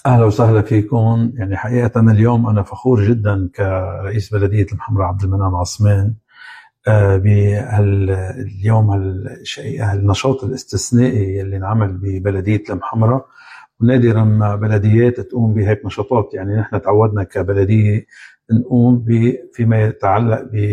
أهلا وسهلا فيكم. يعني حقيقة اليوم أنا فخور جدا كرئيس بلدية المحمرة عبد المنعم عثمان بهاليوم هالنشاط الاستثنائي اللي انعمل ببلدية المحمرة. ونادرا ما بلديات تقوم بهيك نشاطات. يعني نحن تعودنا كبلدية نقوم فيما يتعلق